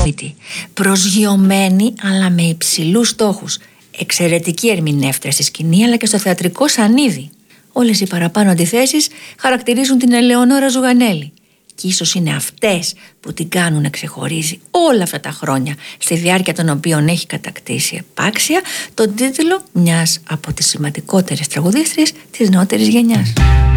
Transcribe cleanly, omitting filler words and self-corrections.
Προσγειωμένη αλλά με υψηλούς στόχους. Εξαιρετική ερμηνεύτρια στη σκηνή αλλά και στο θεατρικό σανίδι. Όλες οι παραπάνω αντιθέσεις χαρακτηρίζουν την Ελεονόρα Ζουγανέλη. Και ίσως είναι αυτές που την κάνουν να ξεχωρίζει όλα αυτά τα χρόνια, στη διάρκεια των οποίων έχει κατακτήσει επάξια τον τίτλο μιας από τις σημαντικότερες τραγουδίστριες της νεότερης γενιάς.